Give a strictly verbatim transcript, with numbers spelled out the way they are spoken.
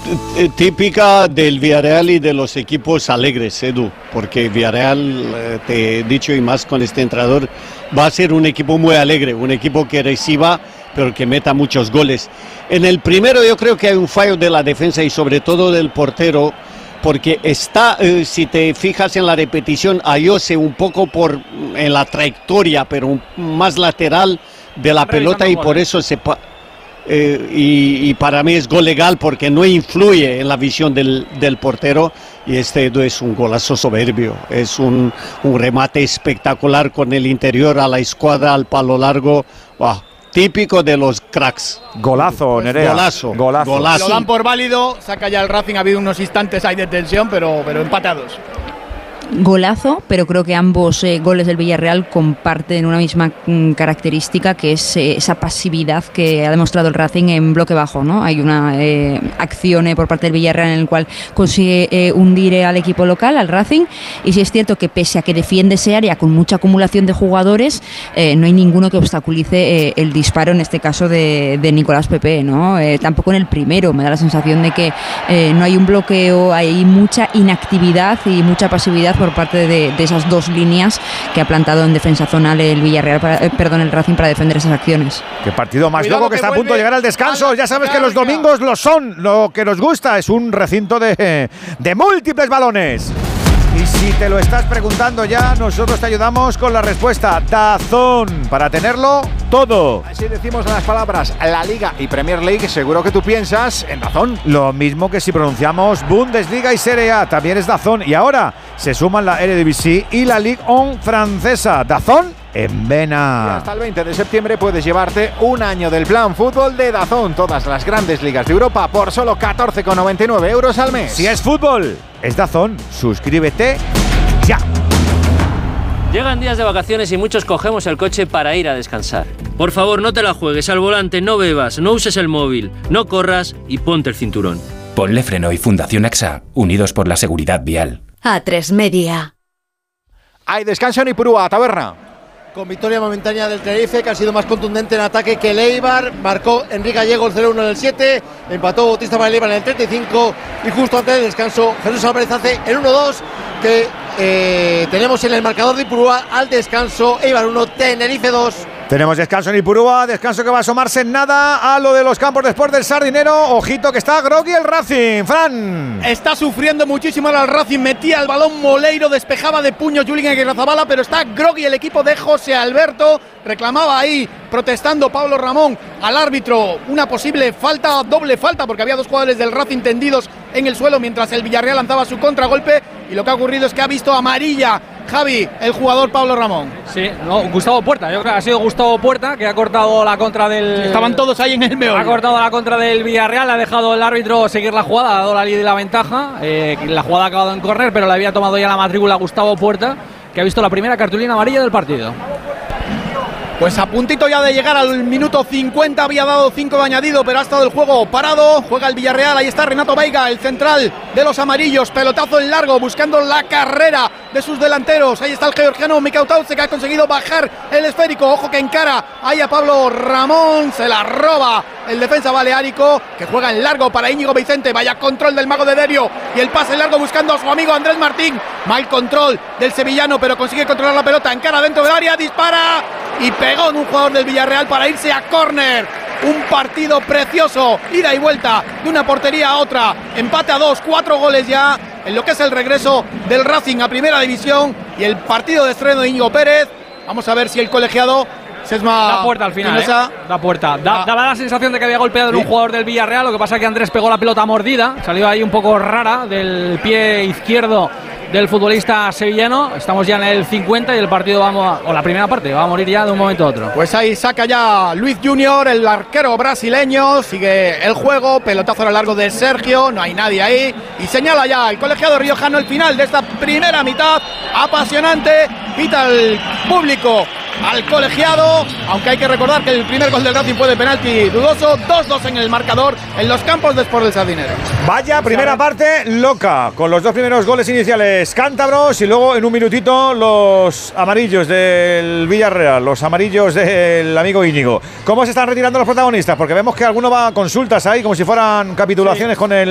típica del Villarreal y de los equipos alegres, Edu, porque Villarreal, eh, te he dicho, y más con este entrenador, va a ser un equipo muy alegre, un equipo que reciba, pero que meta muchos goles. En el primero yo creo que hay un fallo de la defensa y sobre todo del portero, porque está, eh, si te fijas en la repetición, Ayose un poco por en la trayectoria, pero un, más lateral de la pelota, y por eso se... Pa Eh, y, y para mí es gol legal porque no influye en la visión del, del portero, y este es un golazo soberbio, es un, un remate espectacular con el interior a la escuadra, al palo largo, wow, típico de los cracks. Golazo, Nerea. Golazo, golazo. Golazo. Lo dan por válido, saca ya el Racing, ha habido unos instantes ahí de tensión, pero, pero empatados. Golazo, pero creo que ambos eh, goles del Villarreal comparten una misma mm, característica, que es eh, esa pasividad que ha demostrado el Racing en bloque bajo, ¿no? Hay una eh, acción eh, por parte del Villarreal en el cual consigue eh, hundir eh, al equipo local, al Racing, y sí es cierto que pese a que defiende ese área con mucha acumulación de jugadores, eh, no hay ninguno que obstaculice eh, el disparo, en este caso de, de Nicolás Pepe, ¿no? Eh, tampoco en el primero, me da la sensación de que eh, no hay un bloqueo, hay mucha inactividad y mucha pasividad por parte de, de esas dos líneas que ha plantado en defensa zonal el Villarreal, para, eh, perdón, el Racing, para defender esas acciones. Qué partido más Cuidado loco, que, que está a punto de llegar al descanso. Ya sabes que los domingos lo son. Lo que nos gusta es un recinto de, de múltiples balones. Y si te lo estás preguntando ya, nosotros te ayudamos con la respuesta. DAZN, para tenerlo todo. Así decimos las palabras La Liga y Premier League, seguro que tú piensas en DAZN. Lo mismo que si pronunciamos Bundesliga y Serie A, también es DAZN. Y ahora se suman la Eredivisie y la Ligue uno francesa. DAZN en Vena. Y hasta el veinte de septiembre puedes llevarte un año del plan fútbol de DAZN. Todas las grandes ligas de Europa por solo catorce con noventa y nueve euros al mes. Si es fútbol, es DAZN. Suscríbete ya. Llegan días de vacaciones y muchos cogemos el coche para ir a descansar. Por favor, no te la juegues al volante, no bebas, no uses el móvil, no corras y ponte el cinturón. Ponle Freno y Fundación AXA, unidos por la seguridad vial. A tres Media. Hay descanso en Ipurúa, Taberna. Con victoria momentánea del Tenerife, que ha sido más contundente en ataque que el Eibar. Marcó Enrique Gallego el cero uno en el siete, empató Bautista para el Eibar en el treinta y cinco, y justo antes del descanso Jesús Álvarez hace el uno dos, que eh, tenemos en el marcador de Ipurúa al descanso. Eibar uno, Tenerife dos. Tenemos descanso en Ipurúa, descanso que va a asomarse en nada a lo de los campos después del Sardinero. Ojito que está groggy el Racing, Fran. Está sufriendo muchísimo ahora el Racing, metía el balón Moleiro, despejaba de puño Julián Aguirrezabala, pero está groggy el equipo de José Alberto. Reclamaba ahí, protestando Pablo Ramón al árbitro, una posible falta, doble falta, porque había dos jugadores del Racing tendidos en el suelo mientras el Villarreal lanzaba su contragolpe, y lo que ha ocurrido es que ha visto amarilla Javi, el jugador Pablo Ramón. Sí, no, Gustavo Puerta, yo creo que ha sido Gustavo Puerta que ha cortado la contra del... Estaban todos ahí en el meollo. Ha cortado la contra del Villarreal, ha dejado el árbitro seguir la jugada, ha dado la línea y la ventaja. Eh, la jugada ha acabado en córner, pero le había tomado ya la matrícula a Gustavo Puerta, que ha visto la primera cartulina amarilla del partido. Pues a puntito ya de llegar al minuto cincuenta, había dado cinco de añadido, pero ha estado el juego parado. Juega el Villarreal, ahí está Renato Veiga, el central de los amarillos, pelotazo en largo, buscando la carrera de sus delanteros. Ahí está el georgiano Mikautauce, que ha conseguido bajar el esférico. Ojo que encara ahí a Pablo Ramón, se la roba el defensa baleárico, que juega en largo para Íñigo Vicente. Vaya control del mago de Derio, y el pase en largo buscando a su amigo Andrés Martín. Mal control del sevillano, pero consigue controlar la pelota, encara dentro del área, dispara y pegó en un jugador del Villarreal para irse a córner. Un partido precioso, ida y vuelta de una portería a otra, empate a dos, cuatro goles ya en lo que es el regreso del Racing a Primera División y el partido de estreno de Íñigo Pérez. Vamos a ver si el colegiado Sesma da puerta al final, ¿eh? Da puerta. Da, daba la sensación de que había golpeado en un jugador del Villarreal, lo que pasa es que Andrés pegó la pelota mordida, salió ahí un poco rara del pie izquierdo del futbolista sevillano. Estamos ya en el cincuenta y el partido vamos a, o la primera parte va a morir ya de un momento a otro. Pues ahí saca ya Luis Junior, el arquero brasileño, sigue el juego, pelotazo a lo largo de Sergio, no hay nadie ahí, y señala ya el colegiado riojano el final de esta primera mitad apasionante. Pita el público al colegiado, aunque hay que recordar que el primer gol del Racing fue de penalti dudoso. Dos dos en el marcador en los campos de Sport del Sardinero. Vaya primera parte loca, con los dos primeros goles iniciales cántabros y luego en un minutito los amarillos del Villarreal, los amarillos del amigo Íñigo. ¿Cómo se están retirando los protagonistas? Porque vemos que alguno va a consultas ahí como si fueran capitulaciones sí. con el